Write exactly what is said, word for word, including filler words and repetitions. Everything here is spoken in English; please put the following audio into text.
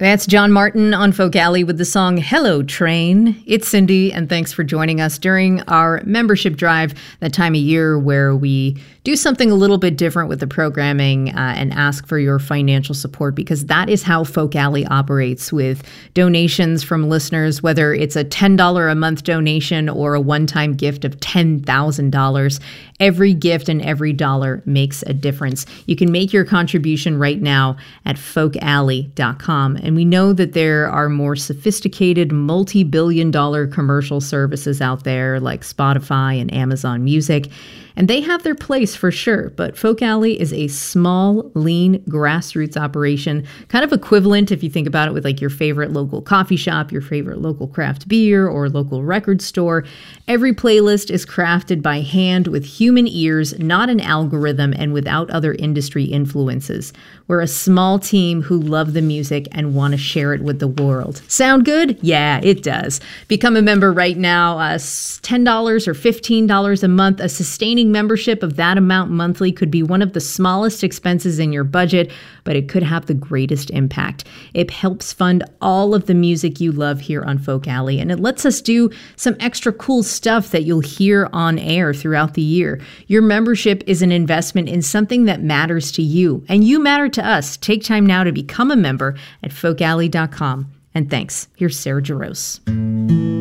That's John Martin on Folk Alley with the song Hello Train. It's Cindy, and thanks for joining us during our membership drive, that time of year where we do something a little bit different with the programming uh, and ask for your financial support, because that is how Folk Alley operates, with donations from listeners, whether it's a ten dollars a month donation or a one-time gift of ten thousand dollars. Every gift and every dollar makes a difference. You can make your contribution right now at folk alley dot com. And we know that there are more sophisticated multi-billion dollar commercial services out there like Spotify and Amazon Music, and they have their place for sure. But Folk Alley is a small, lean, grassroots operation, kind of equivalent, if you think about it, with like your favorite local coffee shop, your favorite local craft beer, or local record store. Every playlist is crafted by hand with human ears, not an algorithm, and without other industry influences. We're a small team who love the music and want to share it with the world. Sound good? Yeah, it does. Become a member right now. Uh, ten dollars or fifteen dollars a month. A sustaining membership of that amount monthly could be one of the smallest expenses in your budget, but it could have the greatest impact. It helps fund all of the music you love here on Folk Alley, and it lets us do some extra cool stuff that you'll hear on air throughout the year. Your membership is an investment in something that matters to you, and you matter to us. Take time now to become a member at folk alley dot com. And thanks. Here's Sarah Jarosz.